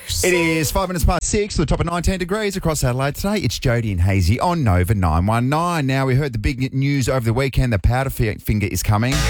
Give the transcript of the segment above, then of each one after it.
It is 5 minutes past 6 to the top of 19 degrees across Adelaide today. It's Jody and Hazy on Nova 919. Now, we heard the big news over the weekend. The Powderfinger is coming. The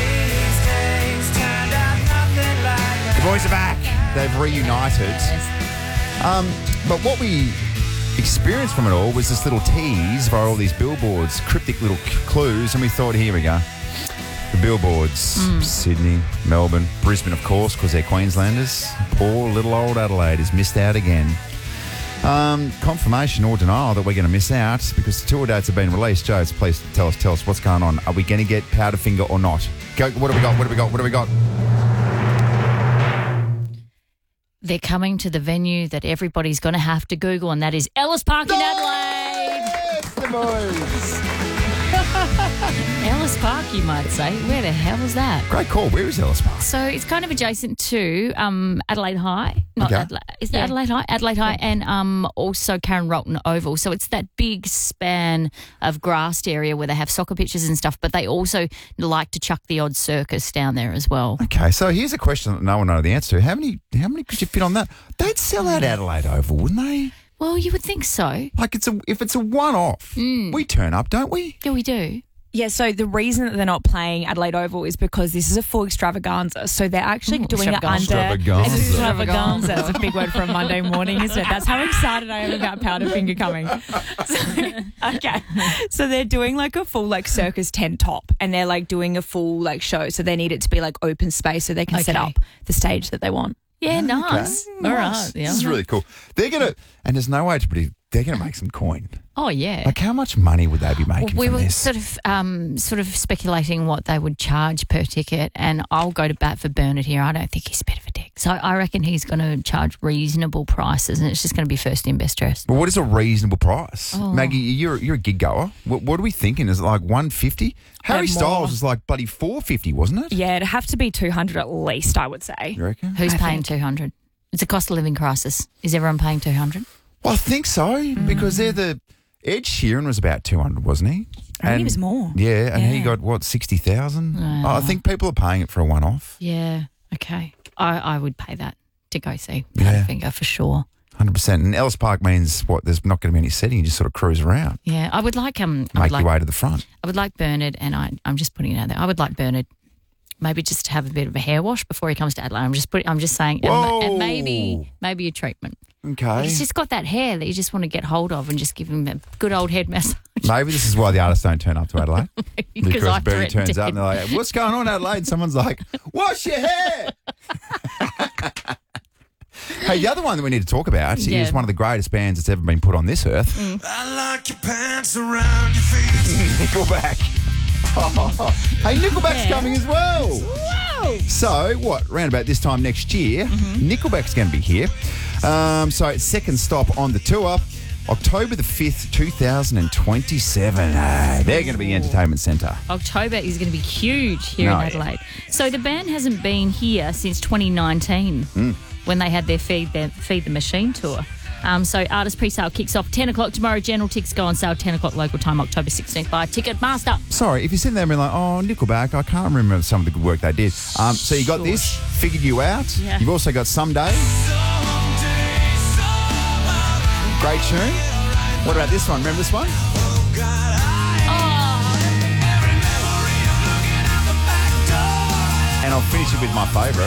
boys are back. They've reunited. But what we experienced from it all was this little tease via all these billboards, cryptic little clues, and we thought, here we go. The billboards, Sydney, Melbourne, Brisbane, of course, because they're Queenslanders. Poor little old Adelaide has missed out again. Confirmation or denial that we're going to miss out because the tour dates have been released. Joe, please tell us what's going on. Are we going to get Powderfinger or not? Go. What have we got? They're coming to the venue that everybody's going to have to Google, and that is Ellis Park in Adelaide. Yes, the boys. Ellis Park, you might say. Where the hell is that? Great call. Where is Ellis Park? So it's kind of adjacent to Adelaide High. Not Okay. Adelaide. Is it Adelaide High? Adelaide High and also Karen Rolton Oval. So it's that big span of grassed area where they have soccer pitches and stuff, but they also like to chuck the odd circus down there as well. Okay, so here's a question that no one knows the answer to. How many could you fit on that? They'd sell out Adelaide Oval, wouldn't they? Well, you would think so. Like if it's a one-off, we turn up, don't we? Yeah, we do. Yeah, so the reason that they're not playing Adelaide Oval is because this is a full extravaganza. So they're actually doing it under... Extravaganza. It's a big word for a Monday morning, isn't it? That's how excited I am about Powderfinger coming. So they're doing like a full like circus tent top and they're like doing a full like show. So they need it to be like open space so they can set up the stage that they want. Yeah, nice. Okay. All right. Yeah. This is really cool. They're going to... And there's no way to predict... They're going to make some coin. Oh, yeah. Like, how much money would they be making We from were this? sort of speculating what they would charge per ticket, and I'll go to bat for Bernard here. I don't think he's a bit of a dick. So I reckon he's going to charge reasonable prices, and it's just going to be first in, best dressed. But what is a reasonable price? Oh. Maggie, you're a gig goer. What are we thinking? Is it like $150? Harry Styles was like bloody $450, wasn't it? Yeah, it'd have to be $200 at least, I would say. You reckon? Who's paying $200? It's a cost of living crisis. Is everyone paying $200? Well, I think so, because they're the... Ed Sheeran was about 200, wasn't he? I think he was more. Yeah, and he got, what, 60,000? I think people are paying it for a one-off. Yeah, okay. I would pay that to go see Yeah. Powderfinger for sure. 100%. And Ellis Park means, what, there's not going to be any seating. You just sort of cruise around. Yeah, I would like Make your way to the front. I would like Bernard, and I'm just putting it out there. I would like Bernard maybe just to have a bit of a hair wash before he comes to Adelaide. I'm just saying, and maybe a treatment. Okay. He's just got that hair that you just want to get hold of and just give him a good old head massage. Maybe this is why the artists don't turn up to Adelaide. Because I Bernie turns threatened up and they're like, what's going on, Adelaide? And someone's like, wash your hair. Hey, the other one that we need to talk about is one of the greatest bands that's ever been put on this earth. I like your pants around your feet. Nickelback. Hey, Nickelback's coming as well. Whoa. So, round about this time next year, Nickelback's going to be here. So, it's second stop on the tour, October the 5th, 2027. They're going to be the entertainment centre. October is going to be huge here in Adelaide. So the band hasn't been here since 2019 when they had their Feed the Machine tour. So artist pre-sale kicks off 10 o'clock tomorrow. General tickets go on sale 10 o'clock local time, October 16th by Ticketmaster. Sorry, if you're sitting there and being like, oh, Nickelback, I can't remember some of the good work they did. So you got this, Figured You Out. Yeah. You've also got Someday. Great tune. What about this one? Remember this one? And I'll finish it with my favourite.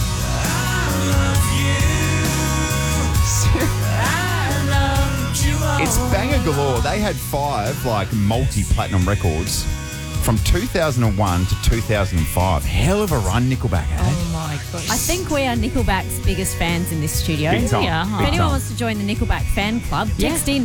It's banger galore. They had 5 multi-platinum records from 2001 to 2005. Hell of a run, Nickelback had. Oh my gosh. I think we are Nickelback's biggest fans in this studio. Big time. Yeah. If Big anyone time. wants to join the Nickelback fan club, text in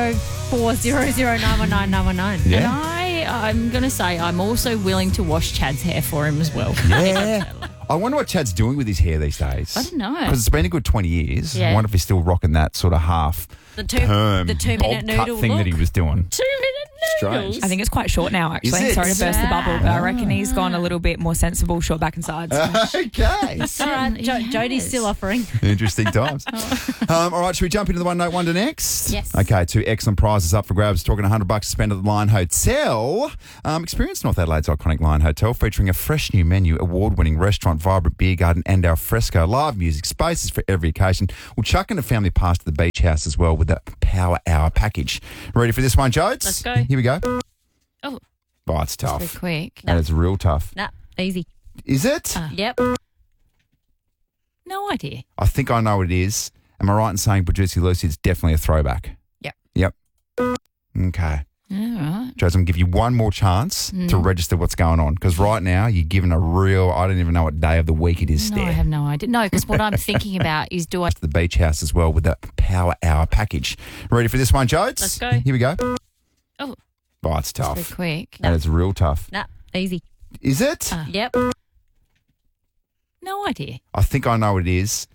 0400919919. Yeah. And I'm going to say I'm also willing to wash Chad's hair for him as well. Yeah. I wonder what Chad's doing with his hair these days. I don't know. Because it's been a good 20 years. Yeah. I wonder if he's still rocking that sort of half The perm two-minute bob cut noodle thing that he look. was doing. 2 minute Strange. I think it's quite short now, actually. Is it? Sorry to burst the bubble, but I reckon he's gone a little bit more sensible, short back and sides. Okay. All right, Jodie's still offering. Interesting times. All right, should we jump into the One Note Wonder next? Yes. Okay, 2 excellent prizes up for grabs. Talking $100 to spend at the Lion Hotel. Experience North Adelaide's iconic Lion Hotel, featuring a fresh new menu, award-winning restaurant, vibrant beer garden, and al fresco live music, spaces for every occasion. We'll chuck in a family pass to the beach house as well with the Power Hour package. Ready for this one, Jodes? Let's go. Here we go. Oh. Oh, it's tough. Very quick. That is real tough. Nah, easy. Is it? Yep. No idea. I think I know what it is. Am I right in saying Producer Lucy, it's definitely a throwback? Yep. Okay. All right. Jodes, I'm going to give you one more chance to register what's going on, because right now you're given a real, I don't even know what day of the week it is. No, I have no idea. No, because what I'm thinking about is do I... The beach house as well with the Power Hour package. Ready for this one, Jodes? Let's go. Here we go. Oh. Oh, it's Very tough. quick. That is real tough. Nah, easy. Is it? Yep. No idea. I think I know what it is.